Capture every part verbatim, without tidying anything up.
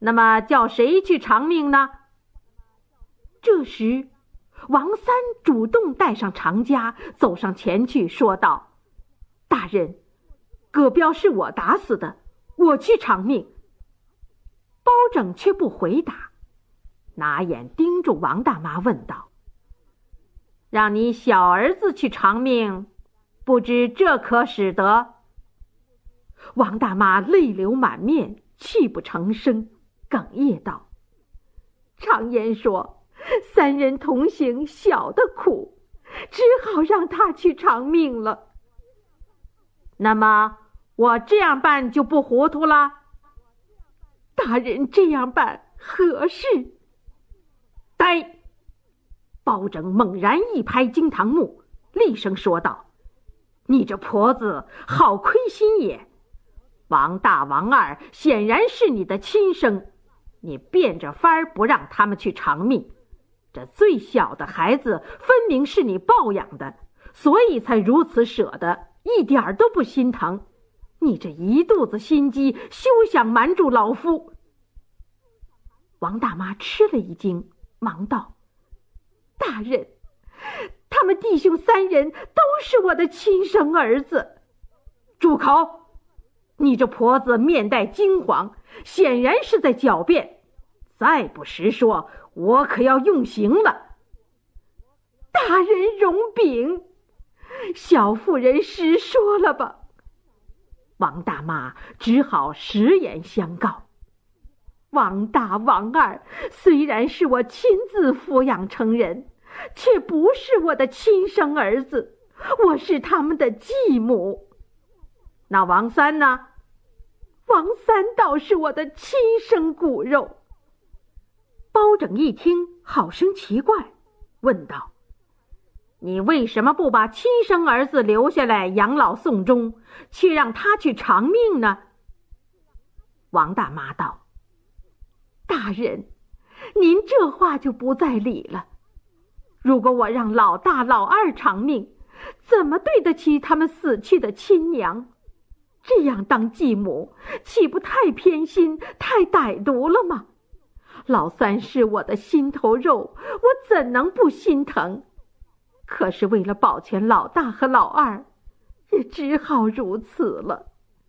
那么叫谁去偿命呢？这时王三主动带上长枷，走上前去说道：大人，葛彪是我打死的，我去偿命。包拯却不回答，拿眼盯住王大妈问道：让你小儿子去偿命，不知这可使得？王大妈泪流满面，泣不成声，哽咽道：常言说三人同行，小的苦，只好让他去偿命了。那么我这样办就不糊涂了？大人这样办合适。呆！包拯猛然一拍惊堂木，厉声说道：你这婆子好亏心也！王大王二显然是你的亲生，你变着法儿不让他们去偿命，这最小的孩子分明是你抱养的，所以才如此舍得，一点儿都不心疼。你这一肚子心机，休想瞒住老夫！王大妈吃了一惊，忙道：大人，他们弟兄三人都是我的亲生儿子。住口！你这婆子面带惊惶，显然是在狡辩，再不实说，我可要用刑了。大人容禀，小妇人实说了吧。王大妈只好实言相告：王大王二虽然是我亲自抚养成人，却不是我的亲生儿子，我是他们的继母。那王三呢？王三倒是我的亲生骨肉。包拯一听，好生奇怪，问道：你为什么不把亲生儿子留下来养老送终，却让他去偿命呢？王大妈道：大人，您这话就不在理了。如果我让老大老二偿命，怎么对得起他们死去的亲娘？这样当继母，岂不太偏心、太歹毒了吗？老三是我的心头肉，我怎能不心疼？可是为了保全老大和老二，也只好如此了。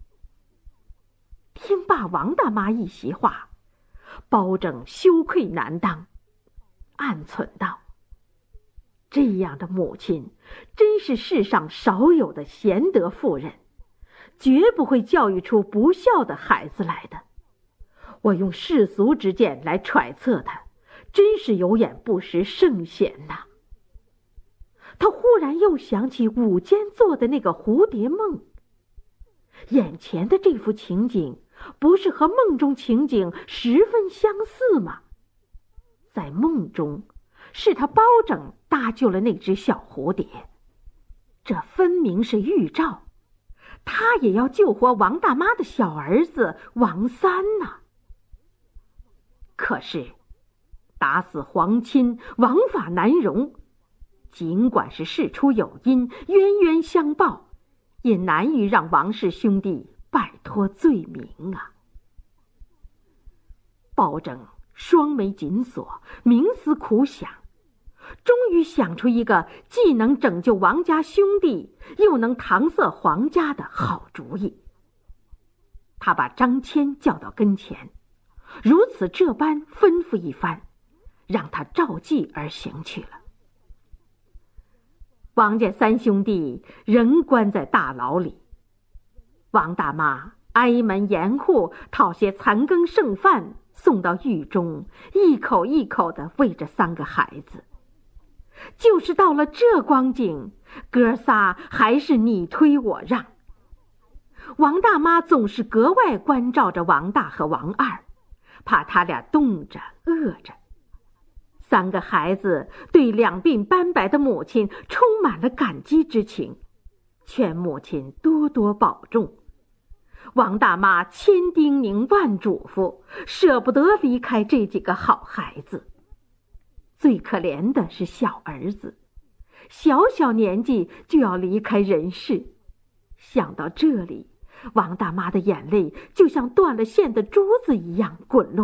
听罢王大妈一席话，包拯羞愧难当，暗忖道：这样的母亲真是世上少有的贤德妇人，绝不会教育出不孝的孩子来的。我用世俗之见来揣测他，真是有眼不识圣贤呐。他忽然又想起午间做的那个蝴蝶梦，眼前的这幅情景不是和梦中情景十分相似吗？在梦中是他包拯搭救了那只小蝴蝶，这分明是预兆，他也要救活王大妈的小儿子王三呐。可是打死皇亲，王法难容，尽管是事出有因，冤冤相报，也难于让王氏兄弟摆脱罪名啊。包拯双眉紧锁，冥思苦想，终于想出一个既能拯救王家兄弟，又能搪塞皇家的好主意。他把张骞叫到跟前，如此这般吩咐一番，让他照计而行去了。王家三兄弟仍关在大牢里，王大妈挨门严户讨些残羹剩饭送到狱中，一口一口地喂着三个孩子。就是到了这光景，哥仨还是你推我让。王大妈总是格外关照着王大和王二，怕他俩冻着饿着。三个孩子对两鬓斑白的母亲充满了感激之情，劝母亲多多保重。王大妈千叮咛万嘱咐，舍不得离开这几个好孩子。最可怜的是小儿子，小小年纪就要离开人世。想到这里，王大妈的眼泪就像断了线的珠子一样滚落